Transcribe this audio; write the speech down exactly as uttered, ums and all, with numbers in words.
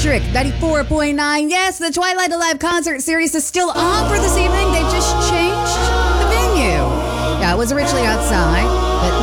Electric ninety-four point nine. Yes, the Twilight Alive concert series is still on for this evening. They've just changed the venue. Yeah, it was originally outside, but